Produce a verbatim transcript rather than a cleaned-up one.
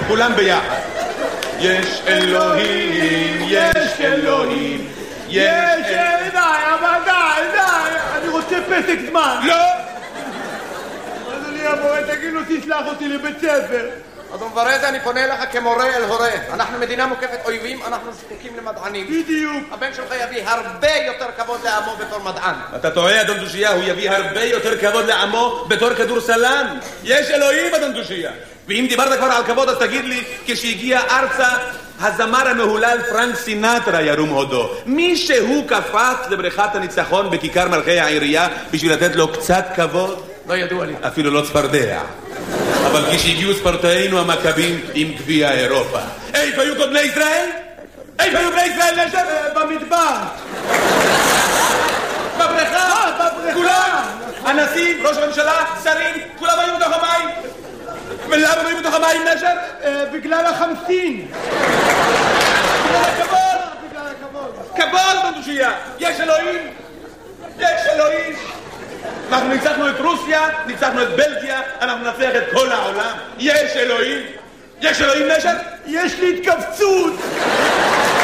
כולם ביחד. יש אלוהים, יש אלוהים, יש... די, אבל די, די, אני רוצה פסק זמן. לא! אדוני המורה, תגיד לו, תשלח אותי לבית ספר. אדון ורדה, אני פונה אליך כמורה אל הורה. אנחנו מדינה מוקפת אויבים, אנחנו זקוקים למדענים. בדיוק. הבן שלך יביא הרבה יותר כבוד לעמו בתור מדען. אתה טועה, אדון דושיה, הוא יביא הרבה יותר כבוד לעמו בתור כדורסלן. יש אלוהים, אדון דושיה. ואם דיברת כבר על כבוד, אז תגיד לי, כשהגיע ארצה, הזמר המהולל פרנק סינטרה ירום הודו. מי שהוא קפץ לבריכת הניצחון בכיכר מלכי העירייה בשביל לתת לו קצת כבוד? לא ידוע לי. אפילו לא צפרדע. אבל כשהגיעו ספורטאינו המכבים עם גביע אירופה. איפה היו קודמי ישראל? איפה היו בני ישראל נשב? במדבר. בבריכה? כולם? הנשיא, ראש הממשלה, שרים, כולם היו בתוך המים. ולמה היו בתוך המים נשב? בגלל החמסין. בגלל הכבוד. בגלל הכבוד. כבוד בדושייה. יש אלוהים. יש אלוהים. אנחנו ניצחנו את רוסיה, ניצחנו את בלגיה, אנחנו נצליח את כל העולם. יש אלוהים. יש אלוהים נשב? יש לי התכווצות.